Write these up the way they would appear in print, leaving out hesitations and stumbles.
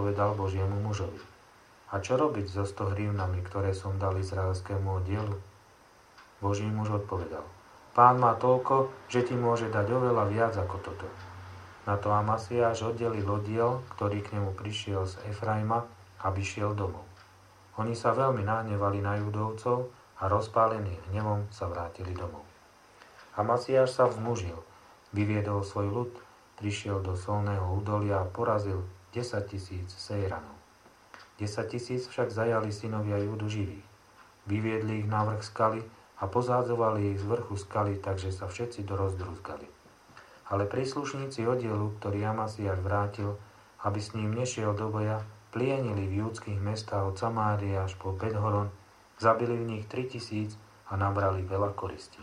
povedal Božiemu mužovi: A čo robiť so 100 hrivnami, ktoré som dal izraelskému oddielu? Boží muž odpovedal: Pán má toľko, že ti môže dať oveľa viac ako toto. Na to Amasiáš oddelil oddiel, ktorý k nemu prišiel z Efraima, aby šiel domov. Oni sa veľmi nahnevali na Judovcov a rozpálení hnevom sa vrátili domov. Amasiáš sa vzmužil, vyviedol svoj ľud, prišiel do solného údolia a porazil 10 000 Sejranov. 10 000 však zajali synovia Júdu živí. Vyviedli ich na vrch skaly a pozádzovali ich z vrchu skaly, takže sa všetci dorozbrúzgali. Ale príslušníci oddielu, ktorý Amasiáš vrátil, aby s ním nešiel do boja, plienili v júdskych mestách od Samárie až po Bet-horon, zabili v nich 3 000 a nabrali veľa koristí.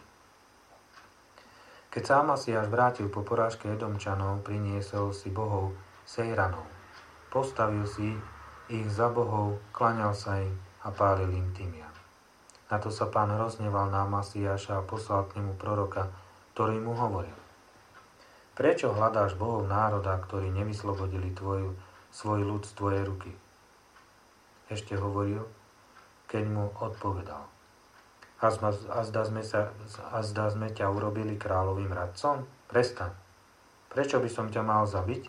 Keď sa Amasiáš vrátil po porážke Edomčanov, priniesol si bohov Sejranov. Postavil si ich za bohov, klaňal sa im a pálil im tymian. Na to sa Pán rozhneval na Amasiáša a poslal k nemu proroka, ktorý mu hovoril: Prečo hľadáš bohov národa, ktorí nevyslobodili svoj ľud z tvojej ruky? Ešte hovoril, keď mu odpovedal: A zda sme ťa urobili kráľovým radcom? Prestaň. Prečo by som ťa mal zabiť?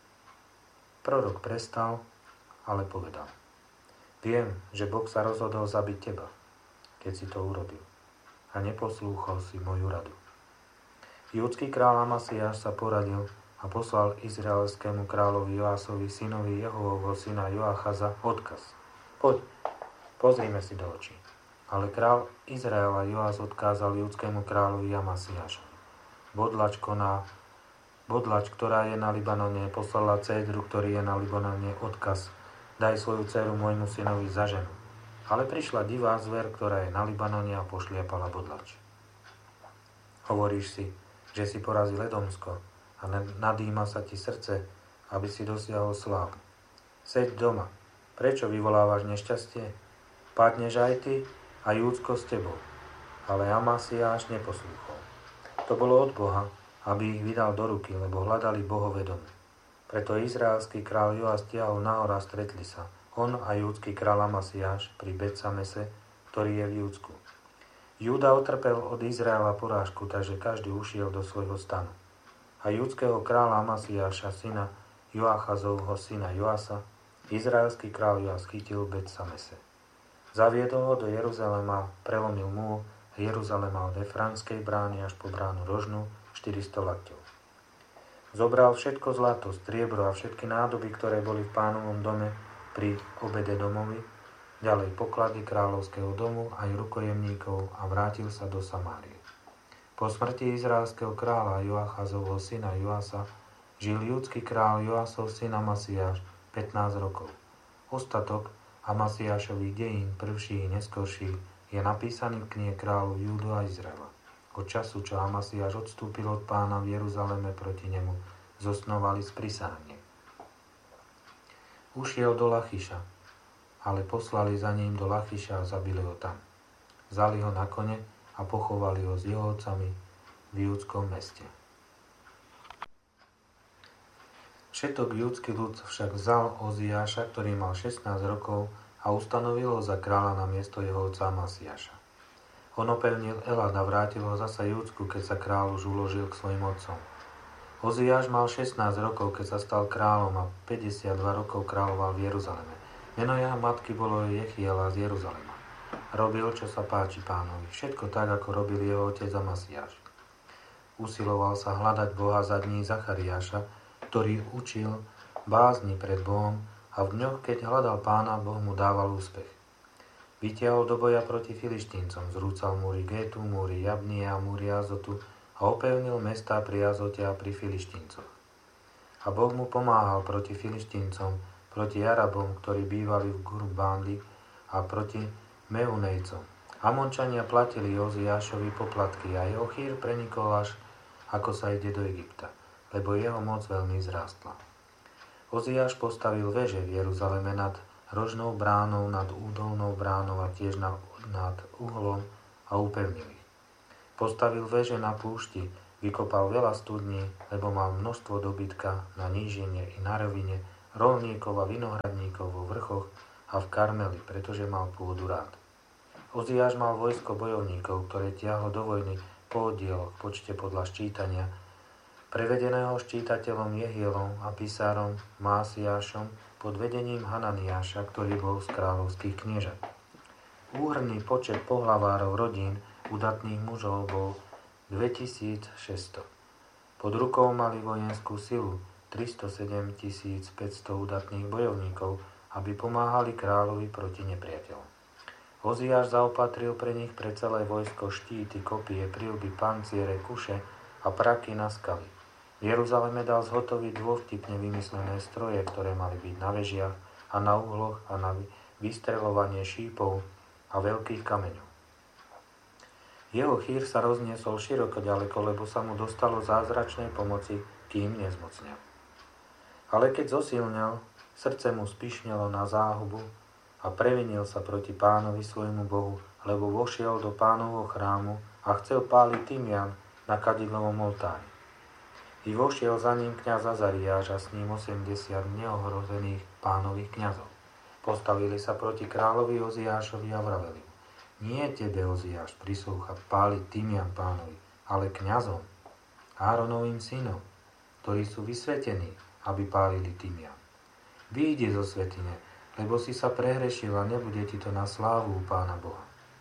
Prorok prestal, ale povedal: Viem, že Boh sa rozhodol zabiť teba, keď si to urobil, a neposlúchol si moju radu. Júdsky kráľ Amasiáš sa poradil a poslal izraelskému kráľovi Joásovi, synovi Jehovovho syna Joachaza, odkaz: Poď, pozrime si do očí. Ale kráľ Izraela Joás odkázal júdskému kráľovi Amasiášovi: Bodlač, ktorá je na Libanone, poslala Cédru, ktorý je na Libanone, odkaz: Daj svoju dceru môjmu synovi za ženu. Ale prišla divá zver, ktorá je na Libanone, a pošliapala bodlač. Hovoríš si, že si porazil Edomsko a nadýma sa ti srdce, aby si dosiahol slávu. Seď doma. Prečo vyvolávaš nešťastie? Padneš aj ty a Júdsko s tebou. Ale Amasiáš neposlúchol. To bolo od Boha, aby ich vydal do ruky, lebo hľadali bohové domy. Preto izraelský kráľ Joás stiahol nahor a stretli sa, on a júdsky kráľ Amasiáš pri Bet-Samese, ktorý je v Júdsku. Júda utrpel od Izraela porážku, takže každý ušiel do svojho stanu. A júdskeho kráľa Amasiáša, syna Joachazovho syna Joasa, izraelský kráľ Joás chytil v Bet-Samese. Zaviedol ho do Jeruzalema, prelomil múr Jeruzalema od Efránskej brány až po bránu rožnú 400 lakťov. Zobral všetko zlato, striebro a všetky nádoby, ktoré boli v Pánovom dome pri Obede domovi, ďalej poklady kráľovského domu aj rukojemníkov a vrátil sa do Samárie. Po smrti izraelského kráľa Joachazovho syna Joasa žil júdsky kráľ Joasov syn Amasiáš 15 rokov. Ostatok Amasiášových dejín, prvší i neskorší, je napísaný v knihe kráľov Júdu a Izraela. Od času, čo Amasiáš odstúpil od Pána v Jeruzaleme, proti nemu zosnovali sprisahanie. Ušiel do Lachiša, ale poslali za ním do Lachiša a zabili ho tam. Vzali ho na kone a pochovali ho s jeho otcami v júdskom meste. Všetok júdsky ľud však vzal Oziáša, ktorý mal 16 rokov, a ustanovil ho za kráľa na miesto jeho otca Amasiáša. On opevnil Elad a vrátil ho zasa Júdsku, keď sa kráľ už uložil k svojim otcom. Oziáš mal 16 rokov, keď sa stal kráľom, a 52 rokov kráľoval v Jeruzaleme. Meno jeho matky bolo Jechiela z Jeruzalema. Robil, čo sa páči Pánovi, všetko tak, ako robil jeho otec Amasiáš. Usiloval sa hľadať Boha za dní Zachariáša, ktorý učil bázni pred Bohom, a v dňoch, keď hľadal Pána, Boh mu dával úspech. Vytiahol do boja proti Filištíncom, zrúcal múry Gétu, múry Jabnie a múry Azotu a opevnil mestá pri Azote a pri Filištíncoch. A Boh mu pomáhal proti Filištíncom, proti Arabom, ktorí bývali v Gurbándi, a proti Meunejcom. Amončania platili Oziášovi poplatky a jeho chýr prenikol až, ako sa ide do Egypta, lebo jeho moc veľmi zrástla. Oziáš postavil veže v Jeruzaleme nad rožnou bránou, nad údolnou bránou a tiež nad uhlom a upevnil ich. Postavil veže na púšti, vykopal veľa studní, lebo mal množstvo dobytka na nížine i na rovine rolníkov a vinohradníkov vo vrchoch a v Karmeli, pretože mal pôdu rád. Oziáš mal vojsko bojovníkov, ktoré tiahlo do vojny po oddieloch v počte podľa ščítania, prevedeného ščítateľom Jehielom a písárom Másiášom pod vedením Hananiáša, ktorý bol z kráľovských kniežat. Úhrnný počet pohlavárov rodín udatných mužov bol 2600. Pod rukou mali vojenskú silu 307 500 udatných bojovníkov, aby pomáhali kráľovi proti nepriateľom. Oziáš zaopatril pre nich pre celé vojsko štíty, kopie, prilby, panciere, kuše a praky na skaly. V Jeruzaleme dal zhotoviť dôvtipne vymyslené stroje, ktoré mali byť na vežiach a na uhloch a na vystreľovanie šípov a veľkých kameňov. Jeho chýr sa rozniesol široko ďaleko, lebo sa mu dostalo zázračnej pomoci, kým nezmocnel. Ale keď zosilnel, srdce mu spíšnelo na záhubu a previnil sa proti Pánovi svojmu Bohu, lebo vošiel do Pánovho chrámu a chcel páliť tymian na kadidlovom oltári. I vošiel za ním kňaz Azariáš a s ním 80 neohrozených Pánových kňazov. Postavili sa proti kráľovi Oziášovi a vraveli: Nie tebe, Oziáš, prislúcha páliť tymian Pánovi, ale kňazom, Áronovým synom, ktorí sú vysvetení, aby pálili tymian. Vyjdi zo svätyne, lebo si sa prehrešil a nebude ti to na slávu Pána Boha.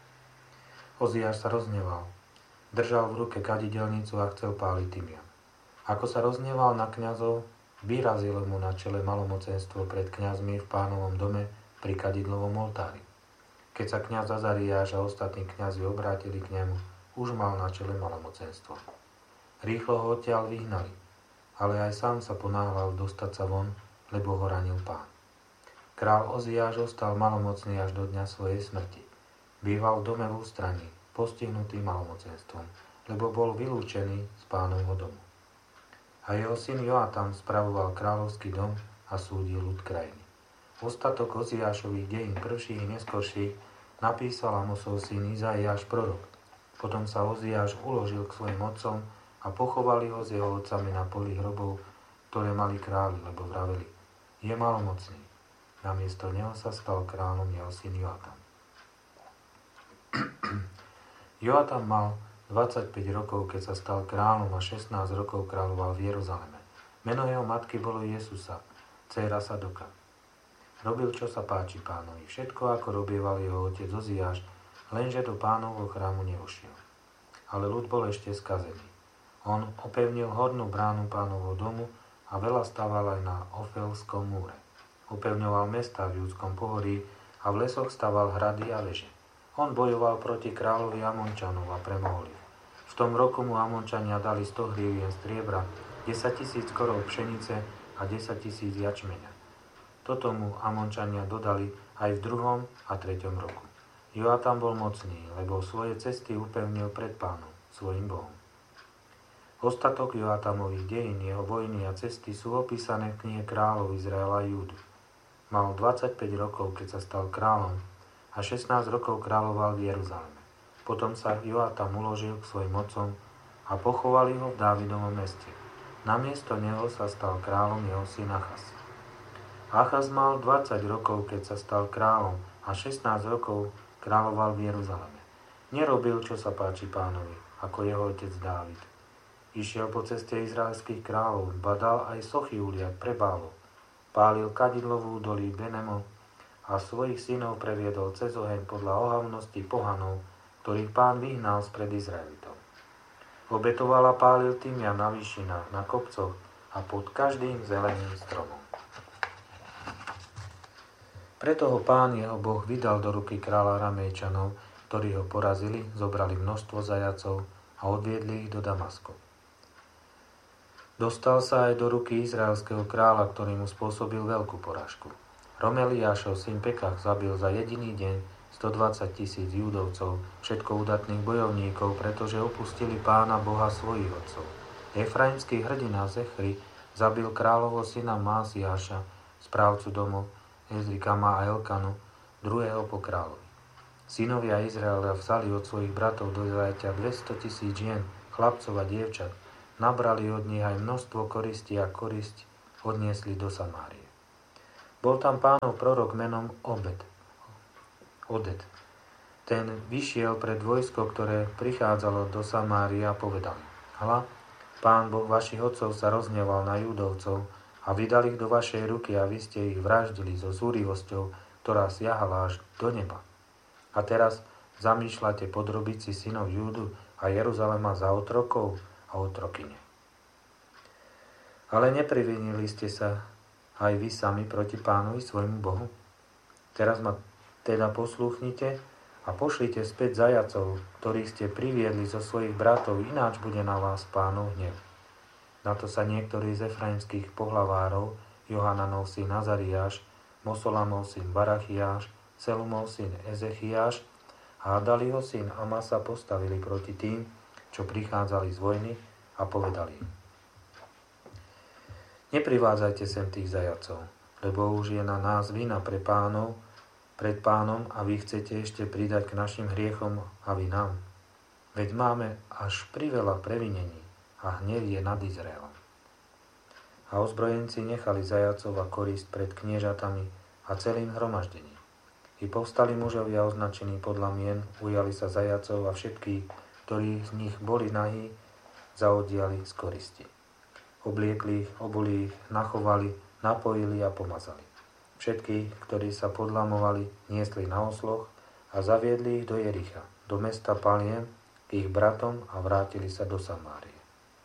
Oziáš sa rozneval, držal v ruke kadidelnicu a chcel páliť tymian. Ako sa rozneval na kňazov, vyrazilo mu na čele malomocenstvo pred kňazmi v Pánovom dome pri kadidlovom oltári. Keď sa kňaz Azariáš a ostatní kňazi obrátili k nemu, už mal na čele malomocenstvo. Rýchlo ho odtiaľ vyhnali, ale aj sám sa ponáhľal dostať sa von, lebo ho ranil Pán. Král Oziáš ostal malomocný až do dňa svojej smrti. Býval v dome v ústraní, postihnutý malomocenstvom, lebo bol vylúčený z Pánovho domu. A jeho syn Joatam spravoval kráľovský dom a súdil ľud krajiny. Ostatok Oziášových dejín, prvších i neskorších, napísal Amosov syn Izaiáš prorok. Potom sa Oziáš uložil k svojim otcom a pochovali ho s jeho otcami na poli hrobov, ktoré mali králi, lebo vraveli: Je malomocný. Namiesto neho sa stal kráľom jeho syn Joatam. Joatam mal 25 rokov, keď sa stal kráľom, a 16 rokov kráľoval v Jeruzaleme. Meno jeho matky bolo Jesusa, dcéra Sadoka. Robil, čo sa páči Pánovi, všetko, ako robieval jeho otec Oziáš, lenže do Pánovho chrámu nevošiel. Ale ľud bol ešte skazený. On opevnil hornú bránu Pánovho domu a veľa staval aj na Ofelskom múre. Upevňoval mestá v Júdskom pohorí a v lesoch staval hrady a veže. On bojoval proti kráľovi Amončanov a premohol ich. V tom roku mu Amončania dali 100 hrivien striebra, 10 000 korov pšenice a 10 000 jačmeňa. Toto mu Amončania dodali aj v 2. a 3. roku. Joatam bol mocný, lebo svoje cesty upevnil pred Pánom, svojim Bohom. Ostatok Joatamových dejín, jeho vojny a cesty sú opísané v knihe kráľov Izraela a Júdu. Mal 25 rokov, keď sa stal kráľom, a 16 rokov kráľoval v Jeruzaleme. Potom sa Joatam uložil k svojim otcom a pochovali ho v Dávidovom meste. Namiesto neho sa stal kráľom jeho syn Achaz. Achaz mal 20 rokov, keď sa stal kráľom, a 16 rokov kráľoval v Jeruzaleme. Nerobil, čo sa páči Pánovi, ako jeho otec Dávid. Išiel po ceste izraelských kráľov, badal aj sochy uliať pre Bálov. Pálil kadidlovú údolí Benemo a svojich synov previedol cez oheň podľa ohavnosti pohanov, ktorých Pán vyhnal spred Izraelitov. Obetoval a pálil tymian na výšinách, na kopcoch a pod každým zeleným stromom. Preto ho Pán jeho Boh vydal do ruky kráľa Ramejčanov, ktorí ho porazili, zobrali množstvo zajacov a odviedli ich do Damasku. Dostal sa aj do ruky izraelského kráľa, ktorý mu spôsobil veľkú porážku. Romeliášov syn Pekach zabil za jediný deň 120 000 Júdovcov, všetko udatných bojovníkov, pretože opustili Pána Boha svojich otcov. Efraimský hrdina Zechri zabil kráľovho syna Másiáša, správcu domov Ezrikama a Elkanu, druhého po kráľovi. Synovia Izraela vzali od svojich bratov do zajatia 200 000 žien, chlapcov a dievčat, nabrali od nich aj množstvo koristi a korisť odniesli do Samárie. Bol tam Pánov prorok menom Odet. Ten vyšiel pred vojsko, ktoré prichádzalo do Samárie a povedal: Hľa, Pán Boh vašich otcov sa rozhneval na Judovcov a vydal ich do vašej ruky a vy ste ich vraždili so zúrivosťou, ktorá siahala až do neba. A teraz zamýšľate podrobiť si synov Júdu a Jeruzalema za otrokov a otrokyne. Ale neprivinili ste sa aj vy sami proti Pánovi svojmu Bohu? Teraz ma teda poslúchnite a pošlite späť zajacov, ktorých ste priviedli zo svojich bratov, ináč bude na vás Pánov hnev. Na to sa niektorí z efraimských pohlavárov, Johananov syn Azariáš, Mosolamov syn Barachiáš, Selumov syn Ezechiáš a Adaliho syn Amasa postavili proti tým, čo prichádzali z vojny a povedali: Neprivádzajte sem tých zajacov, lebo už je na nás vina pred Pánom a vy chcete ešte pridať k našim hriechom a vy nám. Veď máme až priveľa previnení a hnev je nad Izraelom. A ozbrojenci nechali zajacov a korist pred kniežatami a celým hromaždením. I povstali mužovia označení podľa mien, ujali sa zajacov a všetky, ktorí z nich boli nahí, zaodiali z koristi. Obliekli ich, obuli ich, nachovali, napojili a pomazali. Všetkých, ktorí sa podlamovali, niesli na osloch a zaviedli ich do Jericha, do mesta Paliem, k ich bratom a vrátili sa do Samárie.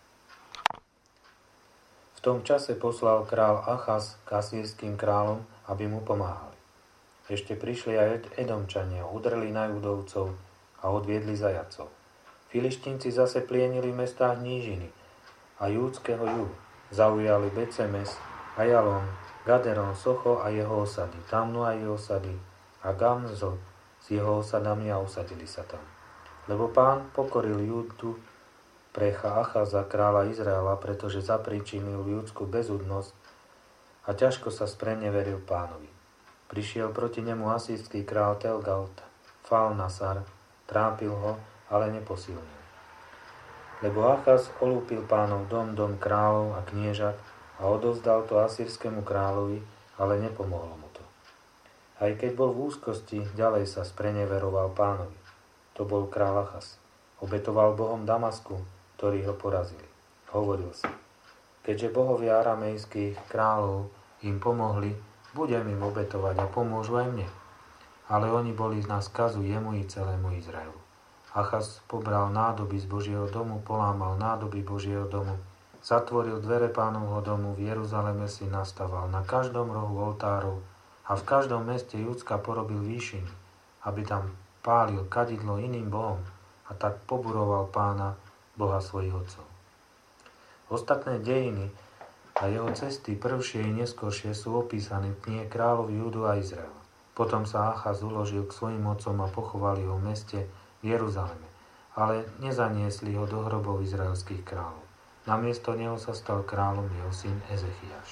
V tom čase poslal král Achaz k asýrským kráľom, aby mu pomáhali. Ešte prišli aj Edomčania, udreli na Judovcov a odviedli zajacov. Filištínci zase plienili v mestách nížiny a júdskeho juhu. Zaujali Becemes, Ajalon, Gaderon, Socho a jeho osady, Tamnu a jeho osady a Gamzo s jeho osadami a usadili sa tam. Lebo Pán pokoril Júdu pre Achaza kráľa Izraela, pretože zapríčinil júdsku bezúdnosť a ťažko sa spreneveril Pánovi. Prišiel proti nemu asýrsky král Telgalt, Falnasar, trápil ho, ale neposilnil. Lebo Achaz olúpil Pánov dom kráľov a kniežat a odovzdal to asýrskému kráľovi, ale nepomohlo mu to. Aj keď bol v úzkosti, ďalej sa spreneveroval Pánovi. To bol kráľ Achaz. Obetoval bohom Damasku, ktorí ho porazili. Hovoril si: keďže bohovia aramejských kráľov im pomohli, budem im obetovať a pomôžu aj mne. Ale oni boli na skazu jemu i celému Izraelu. Achaz pobral nádoby z Božieho domu, polámal nádoby Božieho domu, zatvoril dvere Pánovho domu, v Jeruzaleme si nastaval na každom rohu oltárov a v každom meste Judska porobil výšiny, aby tam pálil kadidlo iným bohom a tak poburoval Pána, Boha svojich otcov. Ostatné dejiny a jeho cesty, prvšie i neskoršie, sú opísané v knihe Kráľov Júdu a Izraela. Potom sa Achaz uložil k svojim otcom a pochovali ho v meste v Jeruzaleme, ale nezaniesli ho do hrobov izraelských kráľov. Namiesto neho sa stal kráľom jeho syn Ezechiáš.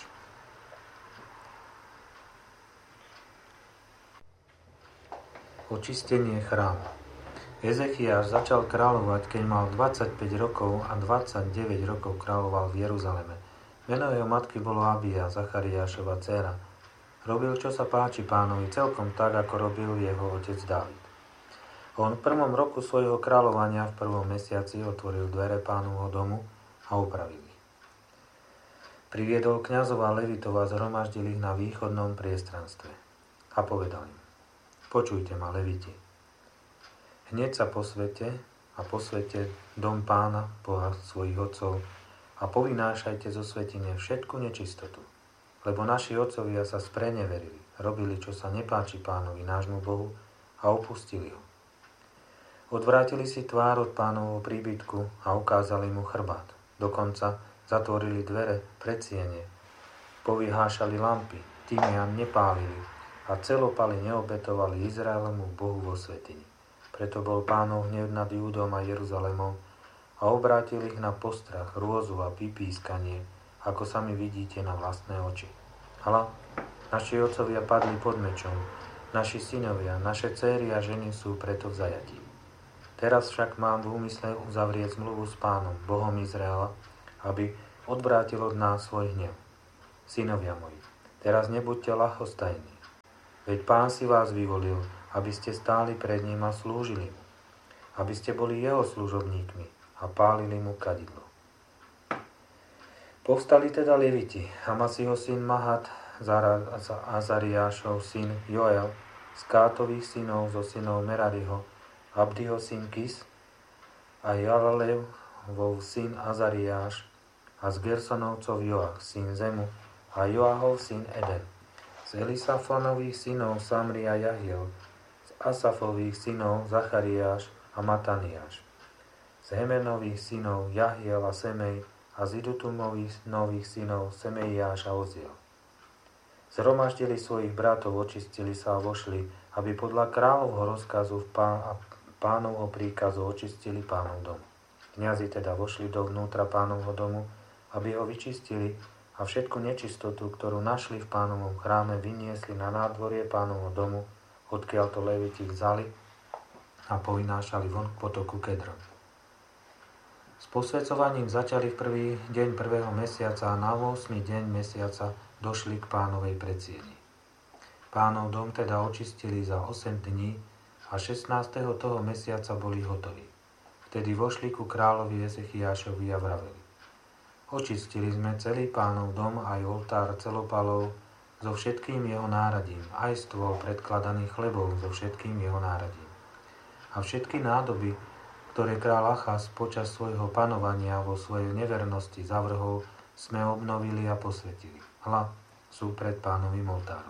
Očistenie chrámu. Ezechiáš začal kráľovať, keď mal 25 rokov a 29 rokov kráľoval v Jeruzaleme. Meno jeho matky bolo Abija, Zachariášova dcéra. Robil, čo sa páči Pánovi, celkom tak, ako robil jeho otec Dávid. On v prvom roku svojho kráľovania v prvom mesiaci otvoril dvere Pánovho domu a upravil ich. Priviedol kňazov a levitov a zhromaždil ich na východnom priestranstve. A povedal im: Počujte ma, leviti. Hneď sa posvete dom Pána, Boha svojich otcov, a povynášajte zo svätyne všetku nečistotu. Lebo naši otcovia sa spreneverili, robili, čo sa nepáči Pánovi, nášmu Bohu, a opustili ho. Odvrátili si tvár od Pánovho príbytku a ukázali mu chrbát. Dokonca zatvorili dvere predsiene, povyhášali lampy, tymian nepálili a celopaly neobetovali Izraelomu Bohu vo svätyni. Preto bol Pánov hnev nad Júdom a Jeruzalémom a obrátil ich na postrach, hrôzu a pipískanie, ako sami vidíte na vlastné oči. Hľa, naši otcovia padli pod mečom, naši synovia, naše céry a ženy sú preto v zajatí. Teraz však mám v úmysle uzavrieť zmluvu s Pánom, Bohom Izraela, aby odvrátil od nás svoj hnev. Synovia moji, Teraz nebuďte ľahostajní. Veď Pán si vás vyvolil, aby ste stáli pred ním a slúžili mu. Aby ste boli jeho služobníkmi a pálili mu kadidlo. Povstali teda Leviti, Amasiho syn Mahat, Azariášov syn Joel, z Kátových synov zo synov Merariho, Abdiho syn Kis a Jalalevov syn Azariáš a z Gersonovcov Joach syn Zemu a Joahov syn Eden. Z Elisafonových synov Samri a Jahiel, z Asafových synov Zachariáš a Mataniáš, z Hemenových synov Jahiel a Semej a z Idutumových nových synov Semeiáš a Oziel. Zhromaždili svojich bratov, očistili sa a vošli, aby podľa kráľovho rozkazu a pánovho príkazu očistili Pánov dom. Kňazi teda vošli dovnútra Pánovho domu, aby ho vyčistili a všetku nečistotu, ktorú našli v Pánovom chráme, vyniesli na nádvorie Pánovho domu, odkiaľ to Leviti vzali a povynášali von k potoku Kedron. S posväcovaním začali v prvý deň prvého mesiaca a na 8. deň mesiaca došli k Pánovej predsieni. Pánov dom teda očistili za 8 dní a 16. toho mesiaca boli hotoví. Vtedy vošli ku kráľovi Ezechiášovi a vraveli: Očistili sme celý Pánov dom, aj oltár celopalov so všetkým jeho náradím, aj stôl predkladaných chlebov so všetkým jeho náradím. A všetky nádoby, ktoré kráľ Achaz počas svojho panovania vo svojej nevernosti zavrhol, sme obnovili a posvetili. Hľa, sú pred Pánovým oltárom.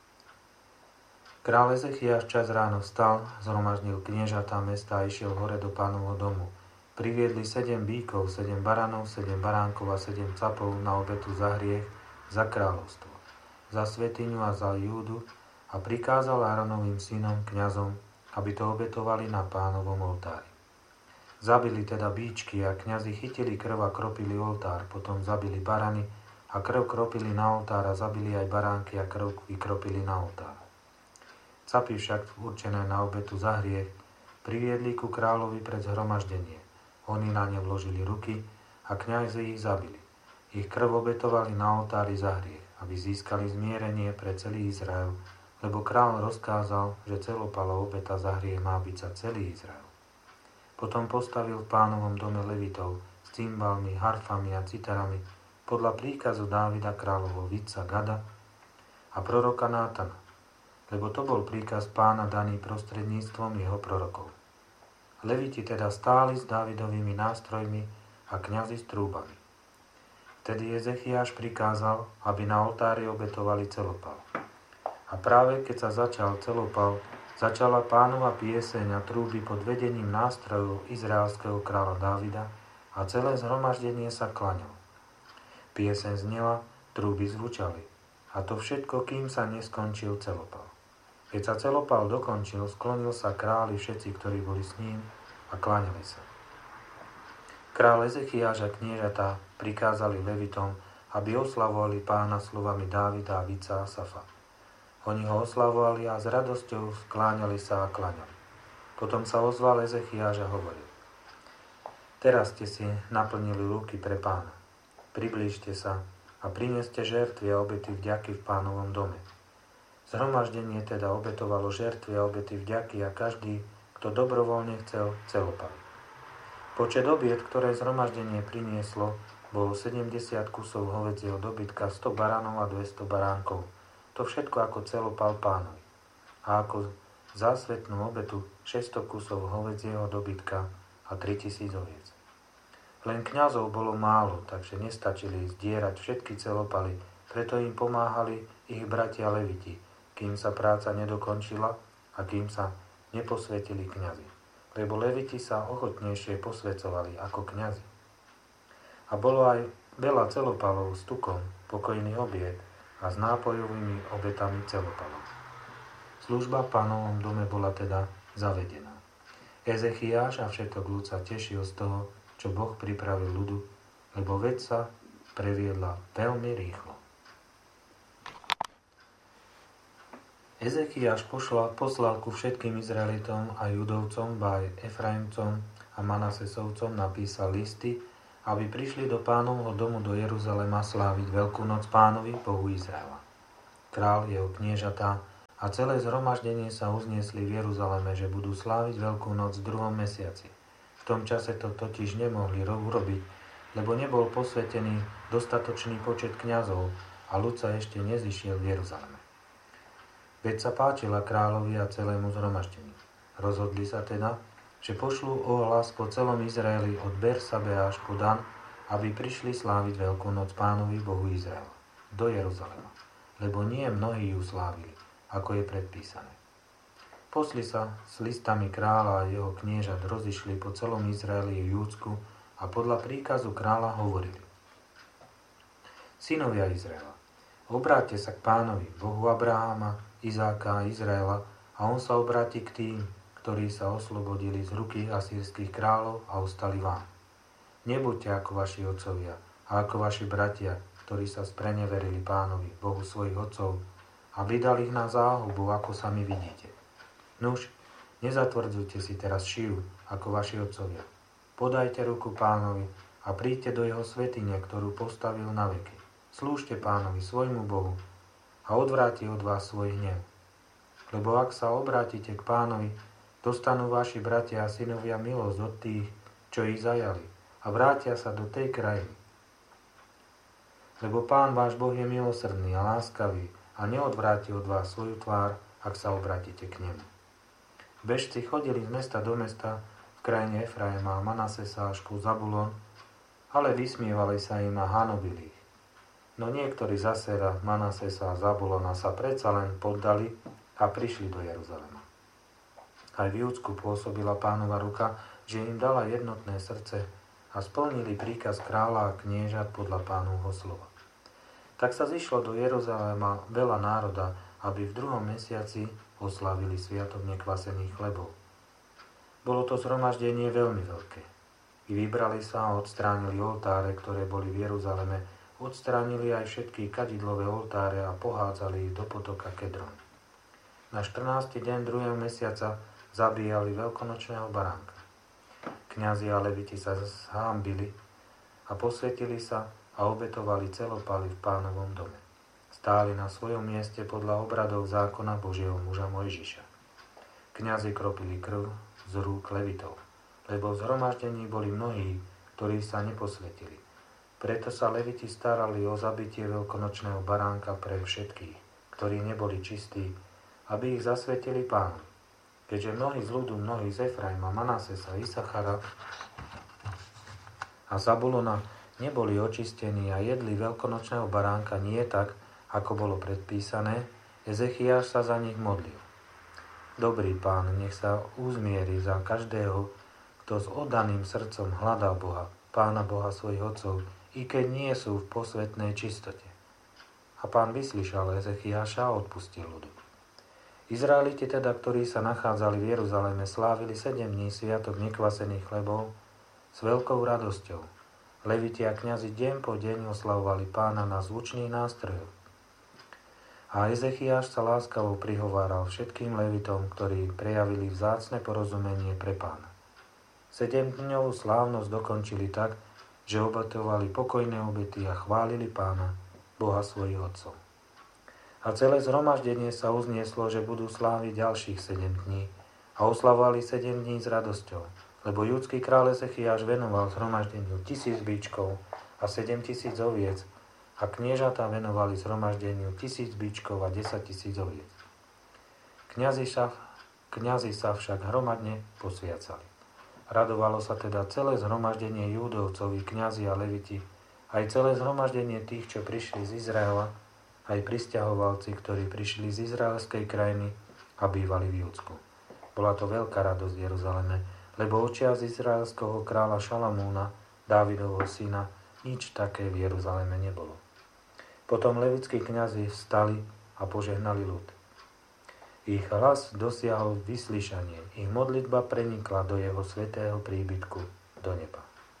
Kráľ Ezechiáš čas ráno vstal, zhromaždil kniežatá mesta a išiel hore do Pánovho domu. Priviedli 7 bíkov, 7 baranov, 7 baránkov a 7 capov na obetu za hriech, za kráľovstvo, za svätyňu a za Júdu a prikázal Áronovým synom, kňazom, aby to obetovali na Pánovom oltári. Zabili teda bíčky a kňazi chytili krv a kropili oltár, potom zabili barany a krv kropili na oltár a zabili aj baránky a krv vykropili na oltár. Capy však určené na obetu za hriech priviedli ku kráľovi pred zhromaždenie. Oni na ne vložili ruky a kňazi ich zabili. Ich krv obetovali na oltári za hriech, aby získali zmierenie pre celý Izrael, lebo kráľ rozkázal, že celopala obeta za hriech má byť za celý Izrael. Potom postavil v Pánovom dome levitov s cymbalmi, harfami a citarami podľa príkazu Dávida kráľovho vidca Gada a proroka Nátana, lebo to bol príkaz Pána daný prostredníctvom jeho prorokov. Leviti teda stáli s Dávidovými nástrojmi a kňazi s trúbami. Vtedy Ezechiáš prikázal, aby na oltári obetovali celopal. A práve keď sa začal celopal, začala Pánova pieseň a trúby pod vedením nástrojov izraelského kráľa Dávida a celé zhromaždenie sa klaňalo. Pieseň znela, trúby zvučali. A to všetko, kým sa neskončil celopal. Keď sa celopal dokončil, sklonil sa králi všetci, ktorí boli s ním a kláňali sa. Kráľ Ezechiáš a kniežatá prikázali levitom, aby oslavovali Pána slovami Dávida a vidca Asafa. Oni ho oslavovali a s radosťou skláňali sa a kláňali. Potom sa ozval Ezechiáš a hovoril: Teraz ste si naplnili ruky pre Pána. Priblížte sa a prineste žertvy a obety vďaky v Pánovom dome. Zhromaždenie teda obetovalo žertvy a obety vďaky a každý, kto dobrovoľne chcel, celopal. Počet obiet, ktoré zhromaždenie prinieslo, bolo 70 kusov hovedzieho dobytka, 100 baranov a 200 baránkov. To všetko ako celopal Pánovi. A ako zásvetnú obetu 600 kusov hovedzieho dobytka a 3000 oviec. Len kňazov bolo málo, takže nestačili zdierať všetky celopaly, preto im pomáhali ich bratia leviti, kým sa práca nedokončila a kým sa neposvetili kňazi. Lebo leviti sa ochotnejšie posvecovali ako kňazi. A bolo aj veľa celopalov s tukom, pokojný obied a s nápojovými obetami celopalov. Služba v Pánovom dome bola teda zavedená. Ezechiáš a všetok ľud sa tešil z toho, čo Boh pripravil ľudu, lebo vec sa previedla veľmi rýchlo. Ezechiáš poslal ku všetkým Izraelitom a Judovcom, ba aj Efraimcom a Manasesovcom napísal listy, aby prišli do Pánovho domu do Jeruzalema sláviť Veľkú noc Pánovi, Bohu Izraela. král, jeho kniežatá a celé zhromaždenie sa uzniesli v Jeruzaleme, že budú sláviť Veľkú noc v 2. mesiaci. V tom čase to totiž nemohli urobiť, lebo nebol posvetený dostatočný počet kňazov a ľud sa ešte nezišiel v Jeruzaleme. Veď sa páčila kráľovi a celému zhromaždeniu. Rozhodli sa teda, že pošlú ohlas po celom Izraeli od Bersabe až po Dan, aby prišli sláviť Veľkú noc Pánovi Bohu Izraela do Jeruzalema, lebo nie mnohí ju slávili, ako je predpísané. Posli sa s listami kráľa a jeho kniežat rozišli po celom Izraeli v Júdsku a podľa príkazu kráľa hovorili: Synovia Izraela, obráťte sa k Pánovi, Bohu Abraháma, Izáka a Izraela, a on sa obráti k tým, ktorí sa oslobodili z ruky asýrskych kráľov a ostali vám. Nebuďte ako vaši otcovia a ako vaši bratia, ktorí sa spreneverili Pánovi, Bohu svojich otcov, a vydali ich na záhubu, ako sami vidíte. Nuž, nezatvrdzujte si teraz šiju, ako vaši otcovia. Podajte ruku Pánovi a príďte do jeho svätyne, ktorú postavil na veky. Slúžte Pánovi, svojmu Bohu, a odvráti od vás svoj hnev. Lebo ak sa obrátite k Pánovi, dostanú vaši bratia a synovia milosť od tých, čo ich zajali, a vrátia sa do tej krajiny. Lebo Pán váš Boh je milosrdný a láskavý a neodvráti od vás svoju tvár, ak sa obrátite k nemu. Bežci chodili z mesta do mesta v krajine Efraima a Manasesa až po Zabulon, ale vysmievali sa im a hanobili ich. No niektorí z Asera, Manasesa a Zabulona sa predsa len poddali a prišli do Jeruzalema. Aj v Júdsku pôsobila Pánova ruka, že im dala jednotné srdce a splnili príkaz kráľa a kniežat podľa Pánovho slova. Tak sa zišlo do Jeruzalema veľa národa, aby v 2. mesiaci oslávili sviatok nekvasených chlebov. Bolo to zhromaždenie veľmi veľké. I vybrali sa a odstránili oltáre, ktoré boli v Jeruzaleme, odstránili aj všetky kadidlové oltáre a pohádzali ich do potoka Kedron. Na 14. deň 2. mesiaca zabíjali veľkonočného baránka. Kňazi a leviti sa zhámbili a posvetili sa a obetovali celopaly v Pánovom dome. Stáli na svojom mieste podľa obradov zákona Božieho muža Mojžiša. Kňazi kropili krv z rúk levitov, lebo v zhromaždení boli mnohí, ktorí sa neposvetili. Preto sa leviti starali o zabitie veľkonočného baránka pre všetkých, ktorí neboli čistí, aby ich zasvetili Pánu. Keďže mnohí z ľudu, mnohí z Efraima, Manasesa, Isachara a Zabulona neboli očistení a jedli veľkonočného baránka nie tak, ako bolo predpísané, Ezechiáš sa za nich modlil. Dobrý Pán, nech sa uzmieri za každého, kto s oddaným srdcom hľadá Boha, Pána Boha svojich otcov, i keď nie sú v posvetnej čistote. A Pán vyslyšal Ezechiáša a odpustil ľudu. Izraeliti teda, ktorí sa nachádzali v Jeruzaleme, slávili 7 dní sviatok nekvasených chlebov s veľkou radosťou. Leviti a kňazi deň po deň oslavovali Pána na zvučných nástrojoch. A Ezechiáš sa láskavo prihováral všetkým levitom, ktorí prejavili vzácne porozumenie pre Pána. 7-dňovú slávnosť dokončili tak, že obetovali pokojné obety a chválili Pána, Boha svojich otcov. A celé zhromaždenie sa uznieslo, že budú sláviť ďalších 7 dní a oslavovali 7 dní s radosťou, lebo judský kráľ Ezechiáš venoval zhromaždeniu 1000 bičkov a 7000 oviec a kniežatá venovali zhromaždeniu 1000 bičkov a 10 000 oviec. Kňazi sa však hromadne posviacali. Radovalo sa teda celé zhromaždenie Júdovcovi, kňazi a leviti, aj celé zhromaždenie tých, čo prišli z Izraela, aj prisťahovalci, ktorí prišli z izraelskej krajiny a bývali v Júdsku. Bola to veľká radosť v Jeruzaleme, lebo očias izraelského kráľa Šalamúna, Dávidovho syna, nič také v Jeruzaleme nebolo. Potom levickí kňazi vstali a požehnali ľud. Ich hlas dosiahol vyslyšanie, ich modlitba prenikla do jeho svätého príbytku, do neba.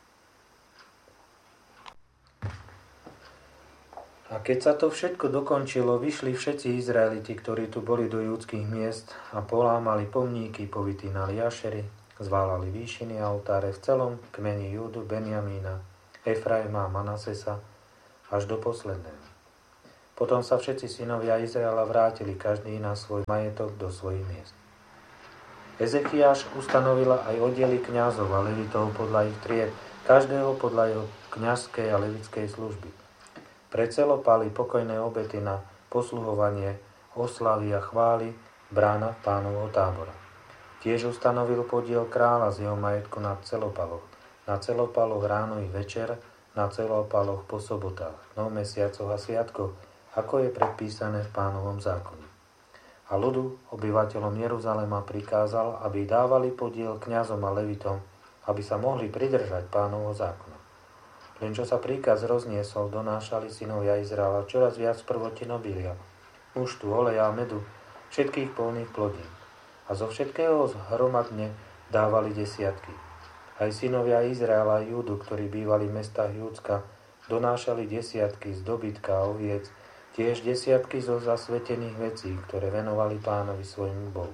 A keď sa to všetko dokončilo, vyšli všetci Izraeliti, ktorí tu boli do judských miest a polámali pomníky, povytínali jašery, zválali výšiny a oltáre v celom kmeni Júdu, Benjamína, Efraima a Manasesa až do posledného. Potom sa všetci synovia Izraela vrátili, každý na svoj majetok do svojich miest. Ezechiáš ustanovila aj oddiely kňazov a levitov podľa ich tried, každého podľa jeho kňazskej a levickej služby. Pre celopály pokojné obety na posluhovanie, oslavy a chvály brána Pánovho tábora. Tiež ustanovil podiel kráľa z jeho majetku na celopaloch ráno i večer, na celopaloch po sobotách, mesiacoch a sviatkoch, ako je predpísané v Pánovom zákone. A ľudu, obyvateľom Jeruzalema, prikázal, aby dávali podiel kňazom a levitom, aby sa mohli pridržať Pánovho zákona. Len čo sa príkaz rozniesol, donášali synovia Izraela čoraz viac prvotín obilia, muštu, oleja a medu, všetkých polných plodín. A zo všetkého hromadne dávali desiatky. Aj synovia Izraela a Júdu, ktorí bývali v mestách Júdska, donášali desiatky z dobytka a oviec, tiež desiatky zo zasvetených vecí, ktoré venovali Pánovi svojmu Bohu.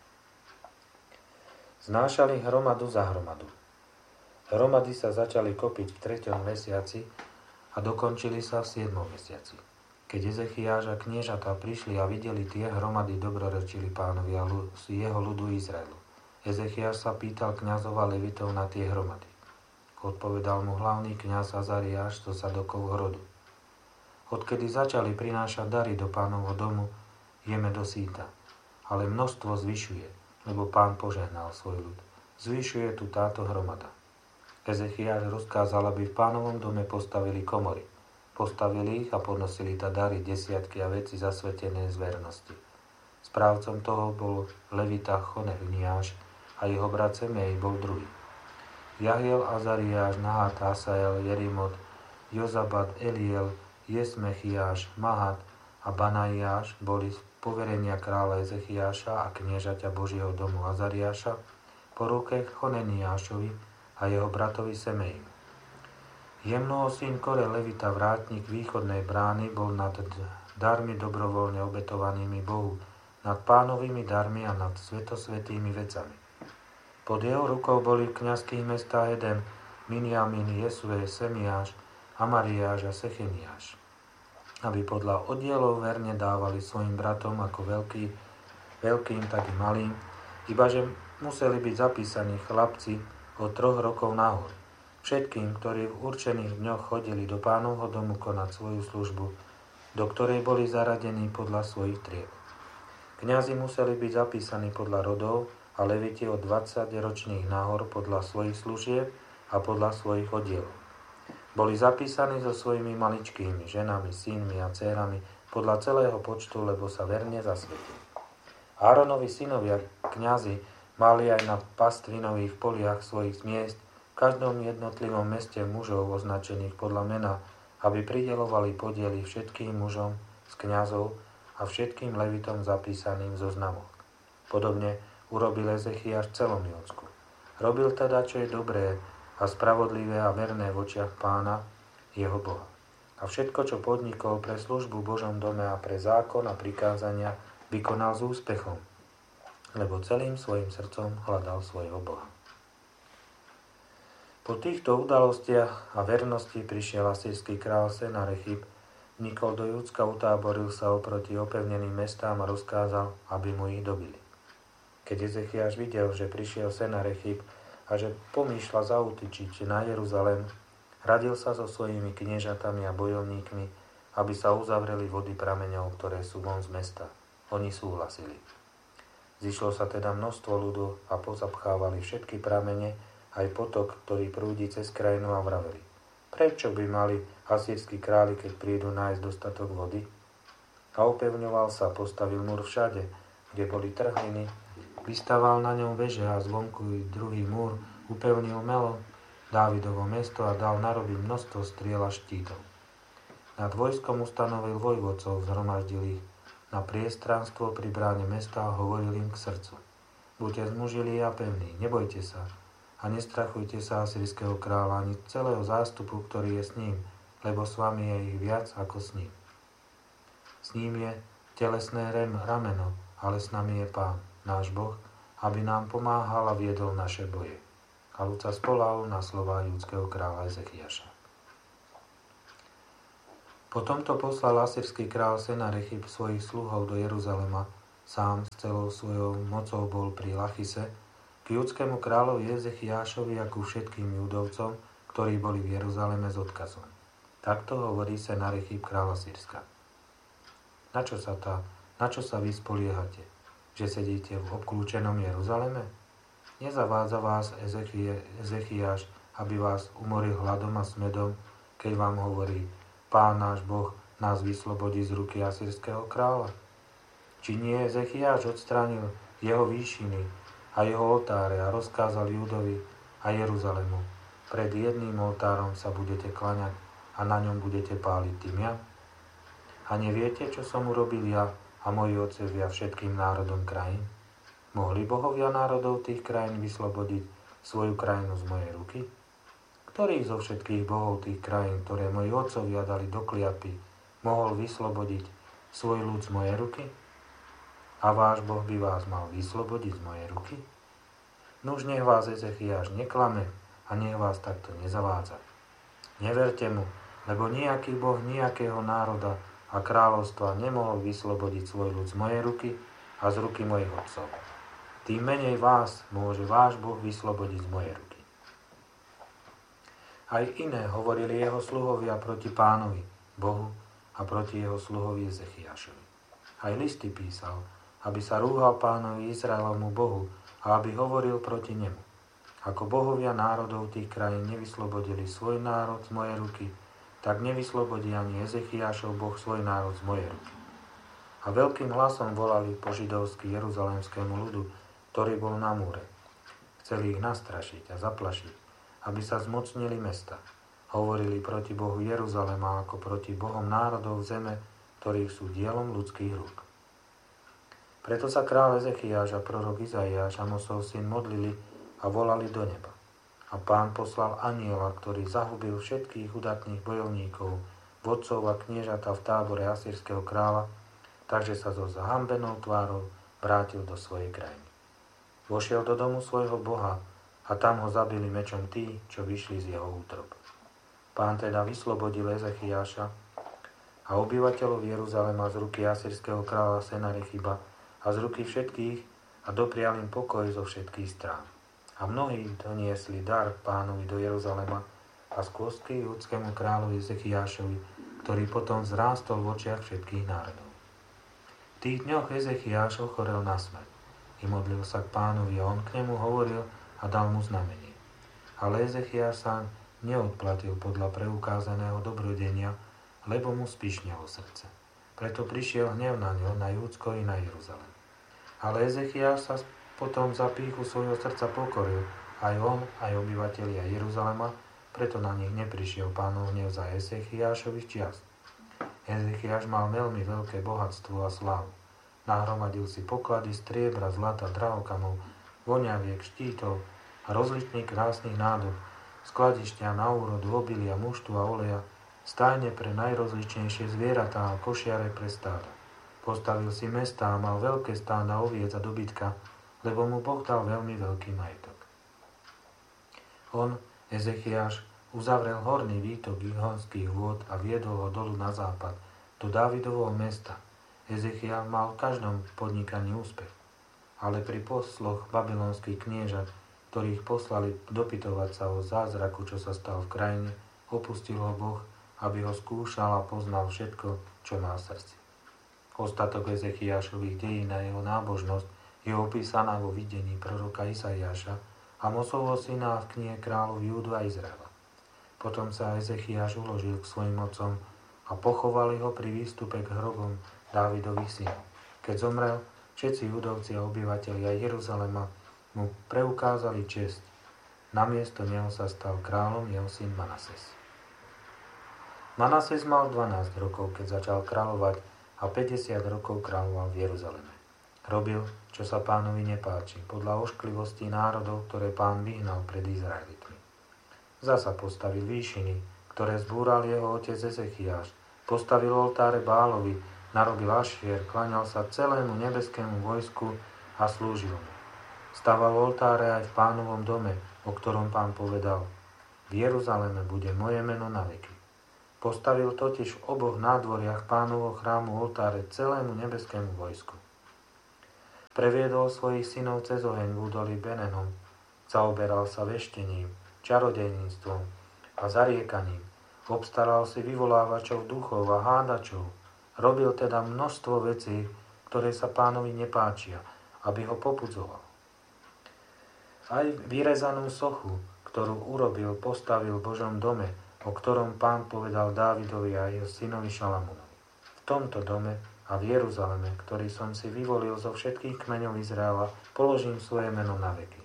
Znášali hromadu za hromadu. Hromady sa začali kopiť v 3. mesiaci a dokončili sa v 7. mesiaci. Keď Ezechiáš a kniežatá prišli a videli tie hromady, dobrorečili Pánovi a jeho ľudu Izraelu. Ezechiáš sa pýtal kňazov a levitov na tie hromady. Odpovedal mu hlavný kňaz Azariáš zo Sadokov rodu. Odkedy začali prinášať dary do Pánovho domu, jeme do síta, ale množstvo zvyšuje, lebo Pán požehnal svoj ľud. Zvyšuje tu táto hromada. Ezechiáš rozkázal, aby v Pánovom dome postavili komory. Postavili ich a podnosili tá dary, desiatky a veci zasvetené z vernosti. Správcom toho bol levita Chonechniáš a jeho brat Semej bol druhý. Jahiel, Azariáš, Nahat, Asael, Jerimot, Jozabad, Eliel, Jesmechiáš, Mahat a Banaiáš boli z poverenia kráľa Ezechiáša a kniežaťa Božieho domu Azariáša po ruke Choneniášovi a jeho bratovi Semeji. Jemnoho syn Kore, levita, vrátnik východnej brány, bol nad darmi dobrovoľne obetovanými Bohu, nad Pánovými darmi a nad svetosvätými vecami. Pod jeho rukou boli v kňazských mestách Eden, Minjamin, Jesue, Semiáš, Amariáš a Secheniáš, aby podľa oddielov verne dávali svojim bratom ako veľkým, tak i malým, ibaže museli byť zapísaní chlapci od 3 rokov nahor. Všetkým, ktorí v určených dňoch chodili do Pánovho domu konať svoju službu, do ktorej boli zaradení podľa svojich tried. Kňazi museli byť zapísaní podľa rodov a leviti od 20 ročných nahor podľa svojich služieb a podľa svojich oddielov. Boli zapísaní so svojimi maličkými ženami, synmi a dcérami podľa celého počtu, lebo sa verne zasvetili. Áronovi synovia, kňazi, mali aj na pastvinových poliach svojich miest v každom jednotlivom meste mužov označených podľa mena, aby prideľovali podiely všetkým mužom z kňazov a všetkým levitom zapísaným v zoznamoch. Podobne urobil Ezechiáš v celom Jódsku. Robil teda, čo je dobré a spravodlivé a verné v očiach Pána, jeho Boha. A všetko, čo podnikol pre službu v Božom dome a pre zákon a prikázania, vykonal s úspechom, lebo celým svojim srdcom hľadal svojho Boha. Po týchto udalostiach a vernosti prišiel asýrsky kráľ Senarechib, vnikol do Júdska, utáboril sa oproti opevneným mestám a rozkázal, aby mu ich dobili. Keď Ezechiáš videl, že prišiel Senarechib a že pomýšľa zaútočiť na Jeruzalém, radil sa so svojimi kniežatami a bojovníkmi, aby sa uzavreli vody prameňov, ktoré sú von z mesta. Oni súhlasili. Zišlo sa teda množstvo ľudu a pozapchávali všetky pramene, aj potok, ktorý prúdi cez krajinu, a vraveli: Prečo by mali asýrski králi, keď prídu nájsť dostatok vody? A upevňoval sa, postavil múr všade, kde boli trhliny, vystaval na ňom veže a zvonku druhý múr, upevnil Melo, Dávidovo mesto, a dal narobiť množstvo striel a štítov. Nad vojskom ustanovil vojvodcov, zhromaždil ich na priestranstvo pri bráne mesta a hovoril im k srdcu: Buďte zmužili a pevní, nebojte sa a nestrachujte sa asýrskeho kráľa ani celého zástupu, ktorý je s ním, lebo s vami je ich viac ako s ním. S ním je telesné rameno, ale s nami je Pán, náš Boh, aby nám pomáhal a viedol naše boje. A ľud sa spolahol na slová judského kráľa Ezechiáša. tomto poslal asýrsky král Senarechib svojich sluhov do Jeruzalema, sám s celou svojou mocou bol pri Lachise, k judskému kráľovi Ezechiášovi a ku všetkým judovcom, ktorí boli v Jeruzaleme s odkazom. Takto hovorí Senarechib kráľ Asýrska. Na čo sa vy spoliehate, že sedíte v obklúčenom Jeruzaleme? Nezavádza vás Ezechiáš, aby vás umoril hladom a smedom, keď vám hovorí, Pán náš Boh nás vyslobodí z ruky asýrskeho kráľa? Či nie Ezechiáš odstránil jeho výšiny a jeho oltáre a rozkázal Júdovi a Jeruzalemu, pred jedným oltárom sa budete klaňať a na ňom budete páliť tymian? A neviete, čo som urobil ja a moji otcovia všetkým národom krajín? Mohli bohovia národov tých krajín vyslobodiť svoju krajinu z mojej ruky? Ktorých zo všetkých bohov tých krajín, ktoré moji otcovia dali do kliapy, mohol vyslobodiť svoj ľud z mojej ruky? A váš Boh by vás mal vyslobodiť z mojej ruky? Nuž nech vás Ezechiáš neklame a nech vás takto nezavádza. Neverte mu, lebo nejaký Boh nejakého národa a kráľovstva nemohol vyslobodiť svoj ľud z mojej ruky a z ruky mojich otcov. Tým menej vás môže váš Boh vyslobodiť z mojej ruky. Aj iné hovorili jeho sluhovia proti Pánovi, Bohu, a proti jeho sluhovi Ezechiášovi. Aj listy písal, aby sa rúhal Pánovi Izraelovmu Bohu a aby hovoril proti nemu. Ako bohovia národov tých krajín nevyslobodili svoj národ z mojej ruky, tak nevyslobodí ani Ezechiášov Boh svoj národ z mojej ruky. A veľkým hlasom volali po židovsky jeruzalémskému ľudu, ktorý bol na múre. Chceli ich nastrašiť a zaplašiť, aby sa zmocnili mesta. Hovorili proti Bohu Jeruzalema ako proti Bohom národov zeme, ktorí sú dielom ľudských rúk. Preto sa kráľ Ezechiáš a prorok Izaiáš, Amosov syn, modlili a volali do neba. A Pán poslal anjela, ktorý zahubil všetkých udatných bojovníkov, vodcov a kniežata v tábore asýrskeho kráľa, takže sa so zahambenou tvárou vrátil do svojej krajiny. Vošiel do domu svojho Boha a tam ho zabili mečom tí, čo vyšli z jeho útrob. Pán teda vyslobodil Ezechiáša a obyvateľov Jeruzalema z ruky asýrskeho kráľa Senarechiba a z ruky všetkých a doprial im pokoj zo všetkých strán. A mnohí doniesli dar Pánovi do Jeruzalema a z kôstky judskému kráľovi Ezechiášovi, ktorý potom vzrástol v očiach všetkých národov. V tých dňoch Ezechiáš ochorel na smrť. I modlil sa k Pánovi a on k nemu hovoril a dal mu znamenie. Ale Ezechiáš sa neodplatil podľa preukázaného dobrodenia, lebo mu spíšňalo srdce. Preto prišiel hnev na ňo, na Júdsko i na Jeruzalém. Ale Ezechiáš sa potom za pýchu svojho srdca pokoril, aj on, aj obyvatelia Jeruzalema, preto na nich neprišiel Pánov hnev za Ezechiášových čias. Ezechiáš mal veľmi veľké bohatstvo a slávu. Nahromadil si poklady striebra, zlata, drahokamov, voňaviek, štítov a rozličných krásnych nádob, skladišťa na úrodu, obilia, muštu a oleja, stajne pre najrozličnejšie zvieratá a košiare pre stáda. Postavil si mestá a mal veľké stáda oviec a dobytka, lebo mu Boh dal veľmi veľký majetok. On, Ezechiáš, uzavrel horný výtok Gihonských vôd a viedol ho dolu na západ, do Dávidovho mesta. Ezechiel mal v každom podnikaní úspech. Ale pri posloch babylonských kniežat, ktorých poslali dopytovať sa o zázraku, čo sa stal v krajine, opustil ho Boh, aby ho skúšal a poznal všetko, čo má v srdci. Ostatok Ezechiášových dejín a jeho nábožnosť je opísaná vo videní proroka Izaiáša a Amosovho syna v knihe kráľov Júdu a Izraela. Potom sa Ezechiáš uložil k svojim otcom a pochovali ho pri výstupe k hrobom Dávidových synov. Keď zomrel, všetci judovci a obyvatelia Jeruzalema mu preukázali česť. Namiesto neho sa stal kráľom jeho syn Manases. Manases mal 12 rokov, keď začal kráľovať a 50 rokov kráľoval v Jeruzaleme. Robil, čo sa Pánovi nepáči, podľa ošklivosti národov, ktoré Pán vyhnal pred Izraelitmi. Zasa postavil výšiny, ktoré zbúral jeho otec Ezechiáš. Postavil oltáre Bálovi, narobil Ašier, klaňal sa celému nebeskému vojsku a slúžil mu. Staval oltáre aj v Pánovom dome, o ktorom Pán povedal: v Jeruzaleme bude moje meno na veky. Postavil totiž v oboch nádvoriach Pánovho chrámu oltáre celému nebeskému vojsku. Previedol svojich synov cez oheň v údolí Benenom, zaoberal sa veštením, čarodejníctvom a zariekaním, obstaral si vyvolávačov duchov a hádačov, robil teda množstvo vecí, ktoré sa Pánovi nepáčia, aby ho popudzoval. Aj vyrezanú sochu, ktorú urobil, postavil v Božom dome, o ktorom Pán povedal Dávidovi a jeho synovi Šalamúnovi. V tomto dome a v Jeruzaleme, ktorý som si vyvolil zo všetkých kmeňov Izraela, položím svoje meno na veky.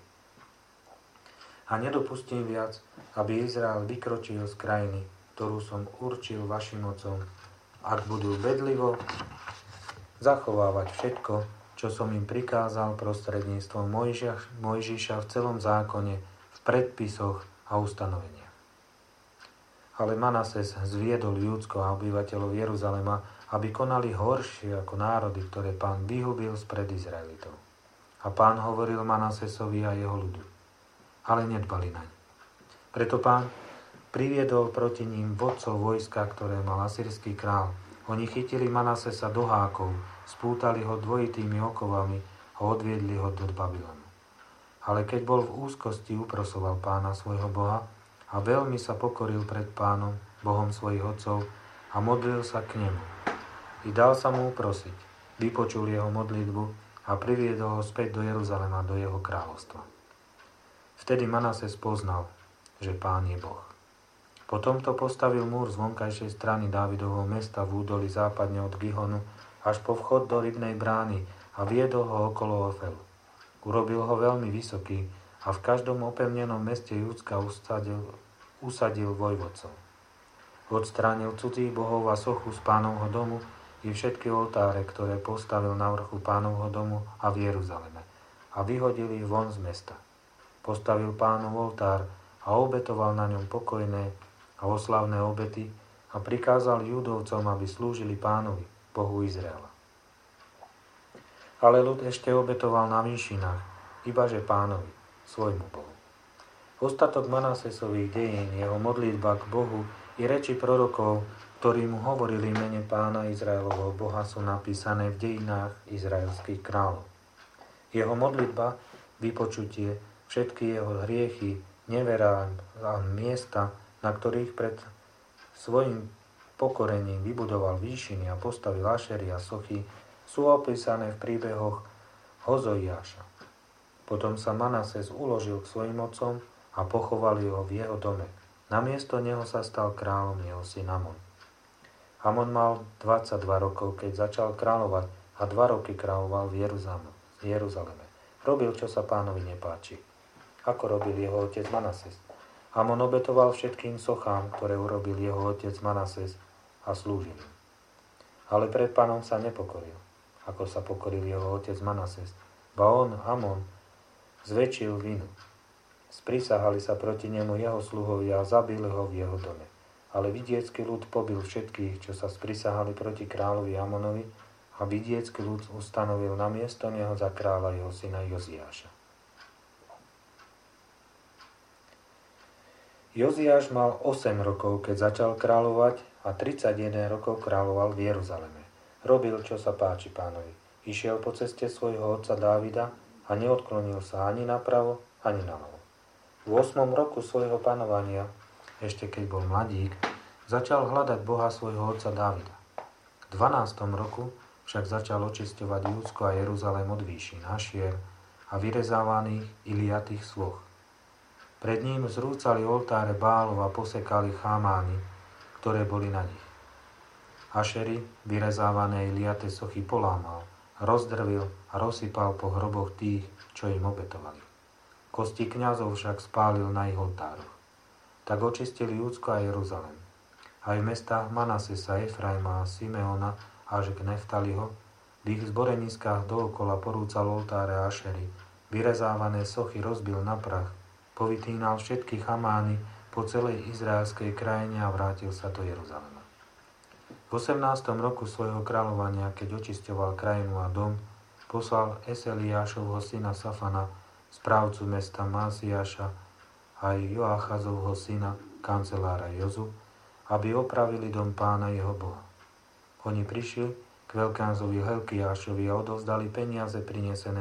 A nedopustím viac, aby Izrael vykročil z krajiny, ktorú som určil vašim otcom, ak budú bedlivo zachovávať všetko, čo som im prikázal prostredníctvom Mojžiša v celom zákone, v predpisoch a ustanoveniach. Ale Manases zviedol Júdsko a obyvateľov Jeruzalema, aby konali horšie ako národy, ktoré Pán vyhubil spred Izraelitov. A Pán hovoril Manasesovi a jeho ľudu, ale nedbali naň. Preto Pán priviedol proti ním vodcov vojska, ktoré mal asýrsky král. Oni chytili Manasesa do hákov, spútali ho dvojitými okovami a odviedli ho do Babylonu. Ale keď bol v úzkosti, uprosoval Pána svojho Boha a veľmi sa pokoril pred Pánom, Bohom svojich otcov, a modlil sa k nemu. I dal sa mu uprosiť, vypočul jeho modlitbu a priviedol ho späť do Jeruzalema, do jeho kráľovstva. Vtedy Manases poznal, že Pán je Boh. Potom to postavil múr z vonkajšej strany Dávidovho mesta v údolí západne od Gihonu až po vchod do rybnej brány a viedol ho okolo Ofelu. Urobil ho veľmi vysoký a v každom opevnenom meste Júdska usadil vojvodcov. Odstránil cudzích bohov a sochu z Pánovho domu i všetky oltáre, ktoré postavil na vrchu Pánovho domu a v Jeruzaleme, a vyhodil ich von z mesta. Postavil Pánov oltár a obetoval na ňom pokojné a oslavné obety a prikázal Júdovcom, aby slúžili Pánovi, Bohu Izraela. Ale ľud ešte obetoval na výšinách, ibaže Pánovi, svojmu Bohu. Ostatok Manasesových dejín, jeho modlitba k Bohu i reči prorokov, ktorí mu hovorili mene Pána Izraelovho Boha, sú napísané v dejinách izraelských kráľov. Jeho modlitba, vypočutie, všetky jeho hriechy, neverá a miesta, na ktorých pred svojim pokorením vybudoval výšiny a postavil ašery a sochy, sú opísané v príbehoch Hozoiáša. Potom sa Manases uložil k svojim otcom a pochovali ho v jeho dome. Namiesto neho sa stal kráľom jeho syn Amon. Amon mal 22 rokov, keď začal kráľovať, a 2 roky kráľoval v Jeruzaleme. Robil, čo sa Pánovi nepáči, ako robil jeho otec Manases. Amon obetoval všetkým sochám, ktoré urobil jeho otec Manases, a slúžil im. Ale pred Pánom sa nepokoril, ako sa pokoril jeho otec Manases. Ba on, Amon, zväčšil vinu. Sprisahali sa proti nemu jeho sluhovia a zabili ho v jeho dome. Ale vidiecký ľud pobil všetkých, čo sa sprisahali proti kráľovi Amonovi, a vidiecký ľud ustanovil na miesto neho za kráľa jeho syna Joziáša. Joziáš mal 8 rokov, keď začal kráľovať, a 31 rokov kráľoval v Jeruzaleme. Robil, čo sa páči Pánovi. Išiel po ceste svojho otca Dávida a neodklonil sa ani napravo, ani naľavo. V 8. roku svojho panovania, ešte keď bol mladík, začal hľadať Boha svojho otca Dávida. V 12. roku však začal očisťovať Júdsko a Jeruzalém od výšin, ašier a vyrezávaných i liatých svoch. Pred ním zrúcali oltáre Bálov a posekali chámány, ktoré boli na nich. Ašery, vyrezávané i liaté sochy polámal, rozdrvil a rozsypal po hroboch tých, čo im obetovali. Kosti kňazov však spálil na ich oltároch. Tak očistili Júdsko a Jeruzalém. Aj v mestách Manasesa, Efraima a Simeona až k Neftaliho, v ich zboreniskách dookola porúcal oltáre Ašery, vyrezávané sochy rozbil na prach, povytínal všetky chamány po celej izraelskej krajine a vrátil sa do Jeruzalema. V 18. roku svojho kráľovania, keď očisťoval krajinu a dom, poslal Eseliášovho syna Safana, správcu mesta Másiáša, aj Joachazovho syna, kancelára Jozu, aby opravili dom Pána jeho Boha. Oni prišli k veľkňazovi Helkiášovi a odovzdali peniaze prinesené